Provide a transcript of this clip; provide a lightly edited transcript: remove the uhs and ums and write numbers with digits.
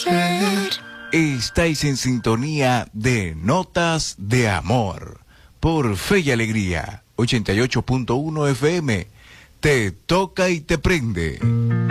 ser. Estáis en sintonía de Notas de Amor por Fe y Alegría 88.1 FM. Te toca y te prende.